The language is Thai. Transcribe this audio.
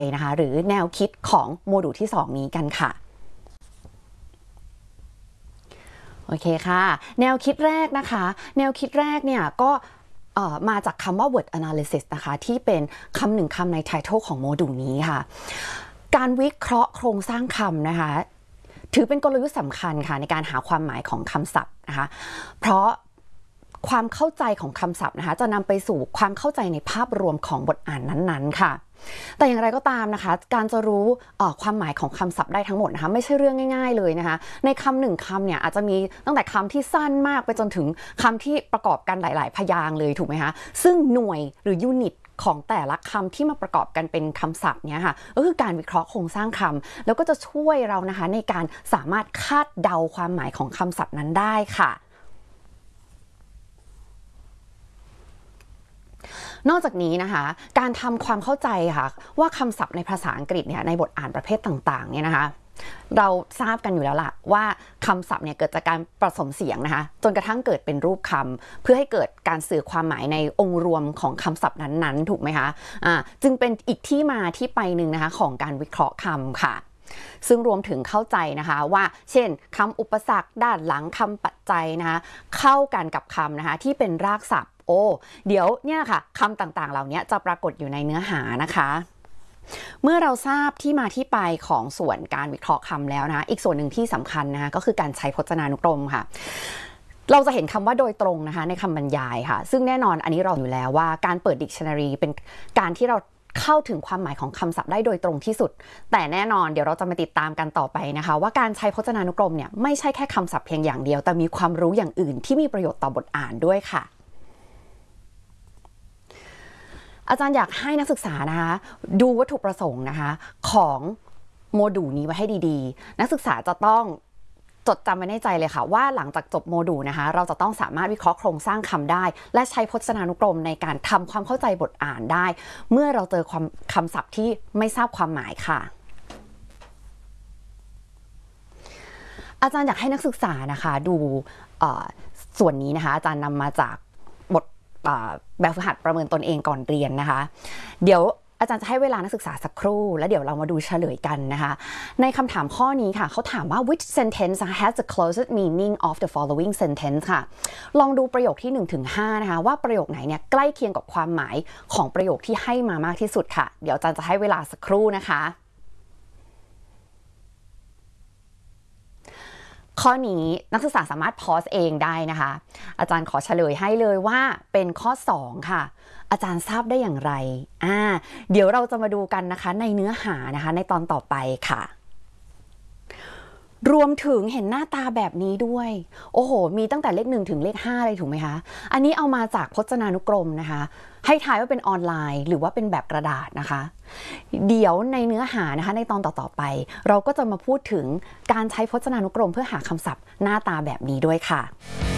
นะคะหรือแนวคิดของโมดูลที่2นี้กันค่ะโอเคค่ะแนวคิดแรกนะคะแนวคิดแรกเนี่ยก็มาจากคำว่า word analysis นะคะที่เป็นคำหนึ่งคำใน title ของโมดูลนี้ค่ะการวิเคราะห์โครงสร้างคำนะคะถือเป็นกลยุทธ์สำคัญค่ะในการหาความหมายของคำศัพท์นะคะเพราะความเข้าใจของคำศัพท์นะคะจะนำไปสู่ความเข้าใจในภาพรวมของบทอ่านนั้นๆค่ะแต่อย่างไรก็ตามนะคะการจะรู้ความหมายของคำศัพท์ได้ทั้งหมดนะคะไม่ใช่เรื่องง่ายๆเลยนะคะในคำหนึ่งคำเนี่ยอาจจะมีตั้งแต่คำที่สั้นมากไปจนถึงคำที่ประกอบกันหลายๆพยางค์เลยถูกไหมคะซึ่งหน่วยหรือยูนิตของแต่ละคำที่มาประกอบกันเป็นคำศัพท์เนี่ยค่ะก็คือการวิเคราะห์โครงสร้างคำแล้วก็จะช่วยเรานะคะในการสามารถคาดเดาความหมายของคำศัพท์นั้นได้ค่ะนอกจากนี้นะคะการทำความเข้าใจค่ะว่าคำศัพท์ในภาษาอังกฤษเนี่ยในบทอ่านประเภทต่างๆเนี่ยนะคะเราทราบกันอยู่แล้วล่ะว่าคำศัพท์เนี่ยเกิดจากการผสมเสียงนะคะจนกระทั่งเกิดเป็นรูปคำเพื่อให้เกิดการสื่อความหมายในองค์รวมของคำศัพท์นั้นๆถูกไหมคะจึงเป็นอีกที่มาที่ไปหนึ่งนะคะของการวิเคราะห์คำค่ะซึ่งรวมถึงเข้าใจนะคะว่าเช่นคำอุปสรรคด้านหลังคำปัจจัยนะคะเข้ากันกับคำนะคะที่เป็นรากศัพท์เดี๋ยวเนี่ยค่ะคำต่างๆเหล่านี้จะปรากฏอยู่ในเนื้อหานะคะเมื่อเราทราบที่มาที่ไปของส่วนการวิเคราะห์คำแล้วนะอีกส่วนหนึ่งที่สำคัญนะคะก็คือการใช้พจนานุกรมค่ะเราจะเห็นคำว่าโดยตรงนะคะในคำบรรยายค่ะซึ่งแน่นอนอันนี้เราอยู่แล้วว่าการเปิด dictionary เป็นการที่เราเข้าถึงความหมายของคำศัพท์ได้โดยตรงที่สุดแต่แน่นอนเดี๋ยวเราจะมาติดตามกันต่อไปนะคะว่าการใช้พจนานุกรมเนี่ยไม่ใช่แค่คำศัพท์เพียงอย่างเดียวแต่มีความรู้อย่างอื่นที่มีประโยชน์ต่อบทอ่านด้วยค่ะอาจารย์อยากให้นักศึกษานะคะดูวัตถุประสงค์นะคะของโมดูลนี้ไว้ให้ดีๆนักศึกษาจะต้องจดจำไว้ในใจเลยค่ะว่าหลังจากจบโมดูลนะคะเราจะต้องสามารถวิเคราะห์โครงสร้างคำได้และใช้พจนานุกรมในการทำความเข้าใจบทอ่านได้เมื่อเราเจอคำศัพท์ที่ไม่ทราบความหมายค่ะอาจารย์อยากให้นักศึกษานะคะดูส่วนนี้นะคะอาจารย์นำมาจากแบบฝึกหัดประเมินตนเองก่อนเรียนนะคะเดี๋ยวอาจารย์จะให้เวลานักศึกษาสักครู่แล้วเดี๋ยวเรามาดูเฉลยกันนะคะในคำถามข้อนี้ค่ะเขาถามว่า which sentence has the closest meaning of the following sentence ค่ะลองดูประโยคที่ 1-5 นะคะว่าประโยคไหนเนี่ยใกล้เคียงกับความหมายของประโยคที่ให้มามากที่สุดค่ะเดี๋ยวอาจารย์จะให้เวลาสักครู่นะคะข้อนี้นักศึกษาสามารถพอสเองได้นะคะอาจารย์ขอเฉลยให้เลยว่าเป็นข้อ2ค่ะอาจารย์ทราบได้อย่างไรเดี๋ยวเราจะมาดูกันนะคะในเนื้อหานะคะในตอนต่อไปค่ะรวมถึงเห็นหน้าตาแบบนี้ด้วยโอ้โหมีตั้งแต่เลข1ถึงเลข5เลยถูกไหมคะอันนี้เอามาจากพจนานุกรมนะคะให้ทายว่าเป็นออนไลน์หรือว่าเป็นแบบกระดาษนะคะเดี๋ยวในเนื้อหานะคะในตอนต่อๆไปเราก็จะมาพูดถึงการใช้พจนานุกรมเพื่อหาคำศัพท์หน้าตาแบบนี้ด้วยค่ะ